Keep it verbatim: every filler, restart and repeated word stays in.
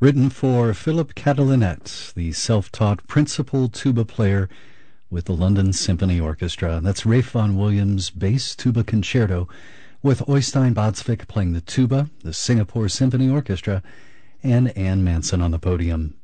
written for Philip Catalinet, the self-taught principal tuba player with the London Symphony Orchestra. That's Ralph Vaughan Williams' Bass Tuba Concerto, with Øystein Båtsvik playing the tuba, the Singapore Symphony Orchestra, and Anne Manson on the podium.